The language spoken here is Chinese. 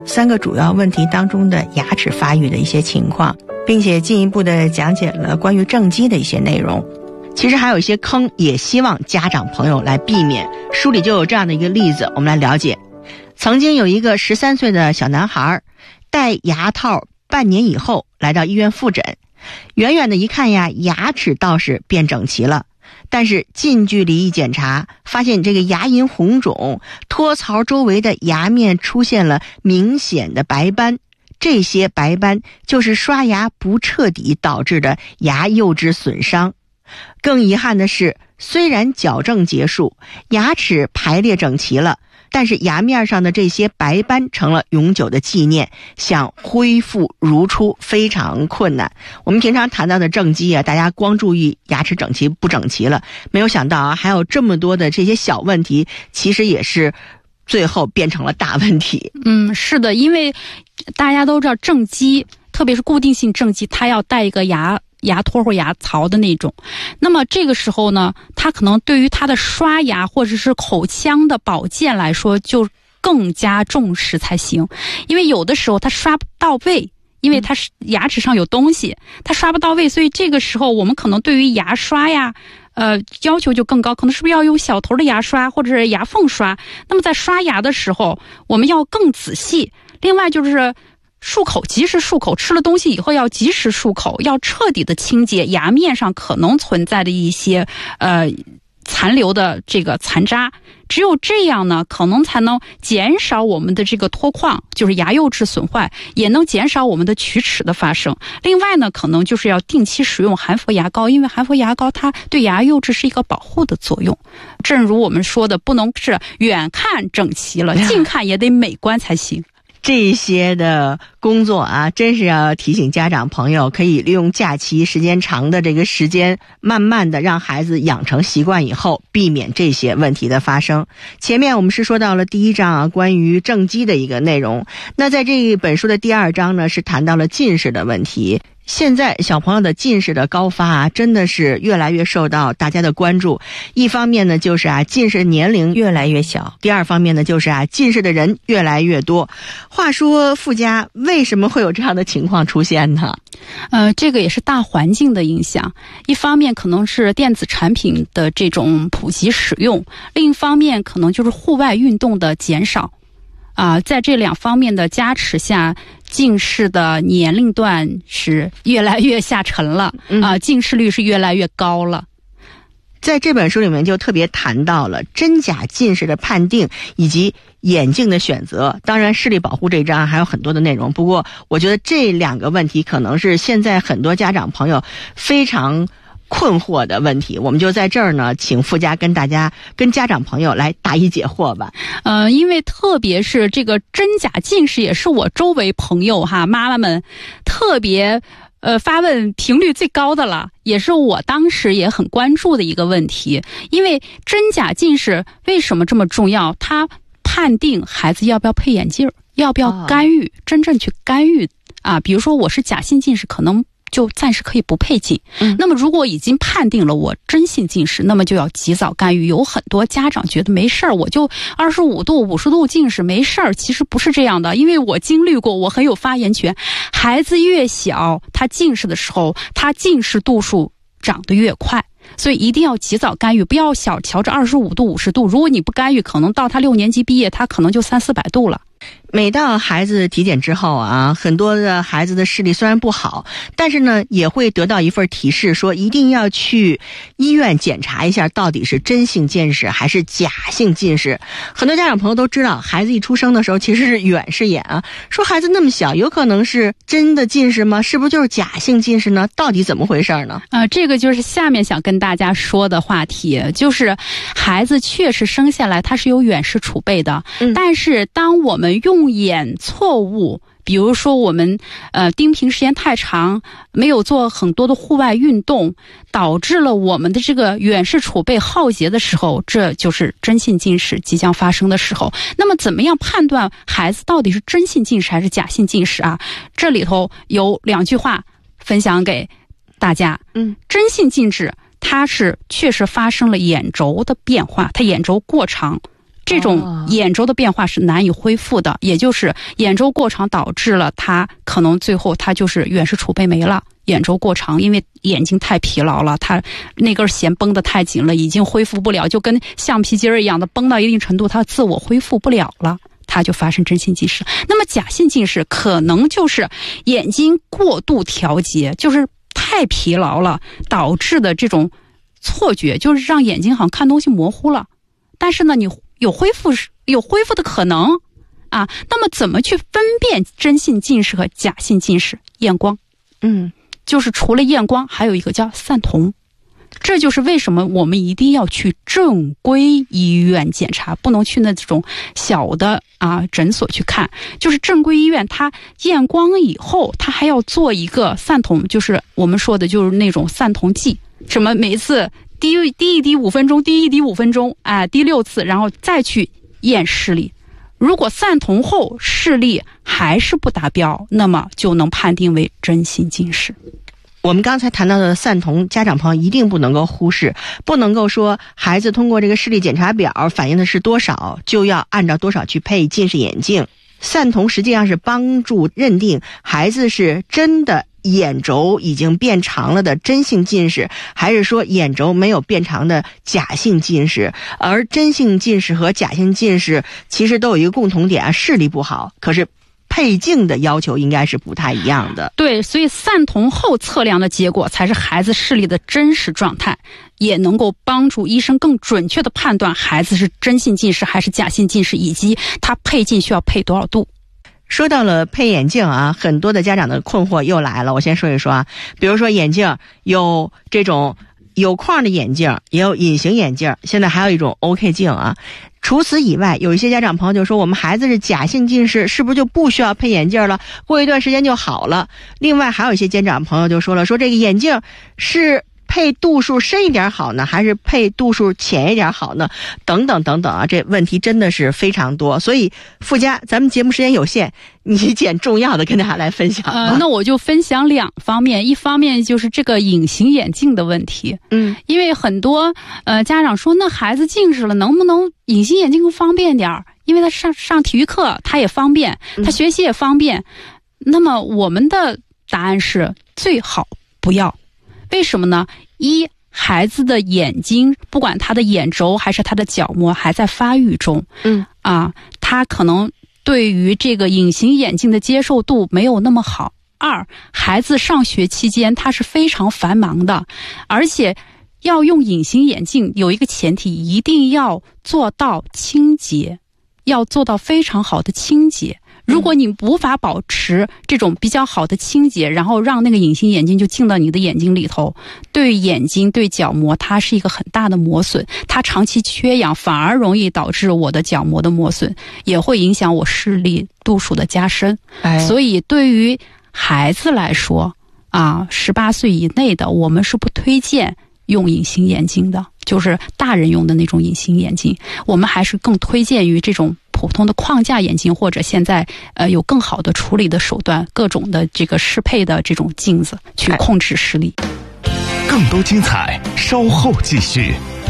3个主要问题当中的牙齿发育的一些情况，并且进一步的讲解了关于正畸的一些内容。其实还有一些坑也希望家长朋友来避免，书里就有这样的一个例子，我们来了解。曾经有一个13岁的小男孩戴牙套半年以后来到医院复诊，远远的一看呀，牙齿倒是变整齐了，但是近距离一检查，发现这个牙龈红肿，托槽周围的牙面出现了明显的白斑，这些白斑就是刷牙不彻底导致的牙釉质损伤。更遗憾的是，虽然矫正结束，牙齿排列整齐了，但是牙面上的这些白斑成了永久的纪念，想恢复如初非常困难。我们平常谈到的正畸啊，大家光注意牙齿整齐不整齐了，没有想到啊，还有这么多的这些小问题，其实也是最后变成了大问题。 是的，因为大家都知道正畸，特别是固定性正畸，它要带一个牙托或牙槽的那种，那么这个时候呢，它可能对于它的刷牙或者是口腔的保健来说就更加重视才行，因为有的时候它刷不到位，因为它是牙齿上有东西，它刷不到位，所以这个时候我们可能对于牙刷呀要求就更高，可能是不是要用小头的牙刷或者是牙缝刷，那么在刷牙的时候我们要更仔细。另外就是漱口，及时漱口，吃了东西以后要及时漱口，要彻底的清洁牙面上可能存在的一些残留的这个残渣，只有这样呢，可能才能减少我们的这个脱矿，就是牙釉质损坏，也能减少我们的龋齿的发生。另外呢，可能就是要定期使用含氟牙膏，因为含氟牙膏它对牙釉质是一个保护的作用。正如我们说的，不能是远看整齐了，近看也得美观才行。 这些的工作啊，真是要提醒家长朋友，可以利用假期时间长的这个时间，慢慢的让孩子养成习惯以后，避免这些问题的发生。前面我们是说到了第1章啊，关于正畸的一个内容。那在这本书的第2章呢，是谈到了近视的问题。现在小朋友的近视的高发啊，真的是越来越受到大家的关注。一方面呢，就是啊，近视年龄越来越小；第二方面呢，就是啊，近视的人越来越多。话说傅家，为什么会有这样的情况出现呢？ 这个也是大环境的影响。一方面可能是电子产品的这种普及使用，另一方面可能就是户外运动的减少。在这2方面的加持下，近视的年龄段是越来越下沉了，近视率是越来越高了。 在这本书里面就特别谈到了真假近视的判定以及眼镜的选择，当然视力保护这一章还有很多的内容，不过我觉得这2个问题可能是现在很多家长朋友非常困惑的问题，我们就在这儿呢，请傅家跟家长朋友来答疑解惑吧。 因为特别是这个真假近视，也是我周围朋友妈妈们特别发问频率最高的了，也是我当时也很关注的一个问题。因为真假近视为什么这么重要？它判定孩子要不要配眼镜，要不要干预，真正去干预比如说我是假性近视，可能就暂时可以不配镜。那么如果已经判定了我真性近视，那么就要及早干预。有很多家长觉得没事儿，我就25度、50度近视没事儿，其实不是这样的，因为我经历过，我很有发言权。孩子越小，他近视的时候，他近视度数长得越快。所以一定要及早干预，不要小瞧着25度、50度，如果你不干预，可能到他6年级毕业，他可能就300-400度了。 每到孩子体检之后啊，很多的孩子的视力虽然不好，但是呢也会得到一份提示，说一定要去医院检查一下到底是真性近视还是假性近视。很多家长朋友都知道，孩子一出生的时候其实是远视眼啊，说孩子那么小，有可能是真的近视吗？是不是就是假性近视呢？到底怎么回事呢？ 这个就是下面想跟大家说的话题，就是孩子确实生下来他是有远视储备的，但是当我们用眼错误，比如说我们盯屏时间太长，没有做很多的户外运动，导致了我们的这个远视储备耗竭的时候，这就是真性近视即将发生的时候。那么怎么样判断孩子到底是真性近视还是假性近视啊？这里头有2句话分享给大家。真性近视它是确实发生了眼轴的变化，它眼轴过长， 这种眼周的变化是难以恢复的，也就是眼周过长导致了它可能最后它就是远视储备没了。眼周过长，因为眼睛太疲劳了，它那根弦绷得太紧了，已经恢复不了，就跟橡皮筋一样的绷到一定程度，它自我恢复不了了，它就发生真性近视。那么假性近视可能就是眼睛过度调节，就是太疲劳了导致的这种错觉，就是让眼睛好像看东西模糊了。但是呢，你有恢复的可能啊。那么怎么去分辨真性近视和假性近视？验光，就是除了验光，还有一个叫散瞳。这就是为什么我们一定要去正规医院检查，不能去那种小的诊所去看。就是正规医院，它验光以后，它还要做一个散瞳，就是我们说的就是那种散瞳剂，什么每次滴一滴5分钟，滴一滴5分钟，滴6次，然后再去验视力。如果散瞳后视力还是不达标，那么就能判定为真性近视。 我们刚才谈到的散瞳，家长朋友一定不能够忽视，不能够说孩子通过这个视力检查表反映的是多少，就要按照多少去配近视眼镜。散瞳实际上是帮助认定孩子是真的眼轴已经变长了的真性近视，还是说眼轴没有变长的假性近视。而真性近视和假性近视其实都有一个共同点，视力不好，可是配镜的要求应该是不太一样的。 对，所以散瞳后测量的结果才是孩子视力的真实状态，也能够帮助医生更准确的判断孩子是真性近视还是假性近视，以及他配镜需要配多少度。 说到了配眼镜很多的家长的困惑又来了。我先说一说比如说眼镜有这种有框的眼镜，也有隐形眼镜，现在还有一种 OK 镜除此以外，有一些家长朋友就说我们孩子是假性近视，是不是就不需要配眼镜了，过一段时间就好了。另外还有一些家长朋友就说了，说这个眼镜是配度数深一点好呢，还是配度数浅一点好呢？等等等等这问题真的是非常多。所以傅佳，咱们节目时间有限，你捡重要的跟大家来分享那我就分享2方面，一方面就是这个隐形眼镜的问题。因为很多家长说，那孩子近视了，能不能隐形眼镜更方便点？因为他上体育课他也方便，他学习也方便。那么我们的答案是最好不要。为什么呢？一，孩子的眼睛，不管他的眼轴还是他的角膜还在发育中，他可能对于这个隐形眼镜的接受度没有那么好。2，孩子上学期间他是非常繁忙的，而且要用隐形眼镜有一个前提，一定要做到清洁，要做到非常好的清洁。如果你无法保持这种比较好的清洁，然后让那个隐形眼镜就进到你的眼睛里头，对眼睛对角膜它是一个很大的磨损，它长期缺氧反而容易导致我的角膜的磨损，也会影响我视力度数的加深。所以对于孩子来说18岁以内的我们是不推荐用隐形眼镜的，就是大人用的那种隐形眼镜，我们还是更推荐于这种普通的框架眼镜，或者现在有更好的处理的手段，各种的这个适配的这种镜子去控制视力。 更多精彩稍后继续。